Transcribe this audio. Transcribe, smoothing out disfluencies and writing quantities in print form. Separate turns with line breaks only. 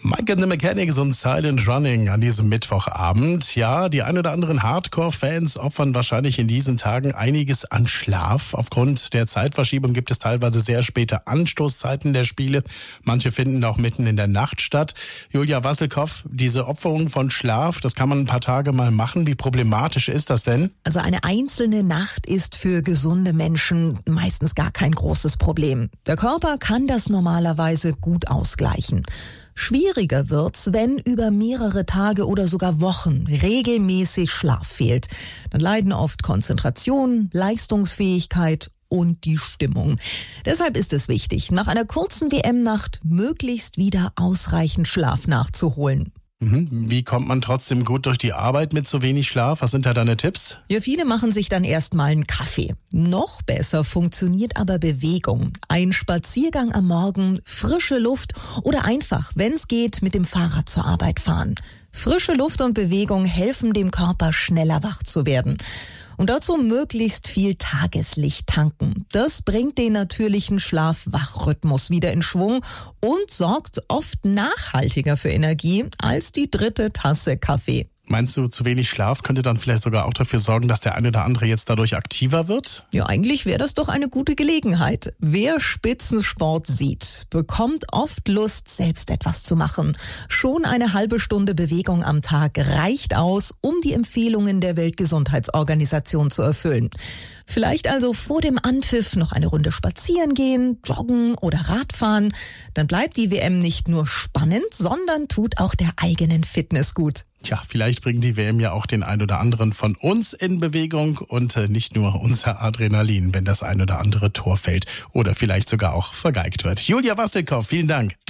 Mike and the Mechanics und Silent Running an diesem Mittwochabend. Ja, die ein oder anderen Hardcore-Fans opfern wahrscheinlich in diesen Tagen einiges an Schlaf. Aufgrund der Zeitverschiebung gibt es teilweise sehr späte Anstoßzeiten der Spiele. Manche finden auch mitten in der Nacht statt. Julia Wasselkow, diese Opferung von Schlaf, das kann man ein paar Tage mal machen. Wie problematisch ist das denn?
Also eine einzelne Nacht ist für gesunde Menschen meistens gar kein großes Problem. Der Körper kann das normalerweise gut ausgleichen. Schwieriger wird's, wenn über mehrere Tage oder sogar Wochen regelmäßig Schlaf fehlt. Dann leiden oft Konzentration, Leistungsfähigkeit und die Stimmung. Deshalb ist es wichtig, nach einer kurzen WM-Nacht möglichst wieder ausreichend Schlaf nachzuholen.
Wie kommt man trotzdem gut durch die Arbeit mit so wenig Schlaf? Was sind da deine Tipps?
Ja, viele machen sich dann erstmal einen Kaffee. Noch besser funktioniert aber Bewegung. Ein Spaziergang am Morgen, frische Luft oder einfach, wenn es geht, mit dem Fahrrad zur Arbeit fahren. Frische Luft und Bewegung helfen dem Körper, schneller wach zu werden. Und dazu möglichst viel Tageslicht tanken. Das bringt den natürlichen Schlaf-Wach-Rhythmus wieder in Schwung und sorgt oft nachhaltiger für Energie als die 3. Tasse Kaffee.
Meinst du, zu wenig Schlaf könnte dann vielleicht sogar auch dafür sorgen, dass der eine oder andere jetzt dadurch aktiver wird?
Ja, eigentlich wäre das doch eine gute Gelegenheit. Wer Spitzensport sieht, bekommt oft Lust, selbst etwas zu machen. Schon eine halbe Stunde Bewegung am Tag reicht aus, um die Empfehlungen der Weltgesundheitsorganisation zu erfüllen. Vielleicht also vor dem Anpfiff noch eine Runde spazieren gehen, joggen oder Radfahren. Dann bleibt die WM nicht nur spannend, sondern tut auch der eigenen Fitness gut.
Tja, vielleicht bringt die WM ja auch den ein oder anderen von uns in Bewegung und nicht nur unser Adrenalin, wenn das ein oder andere Tor fällt oder vielleicht sogar auch vergeigt wird. Julia Wasselkow, vielen Dank.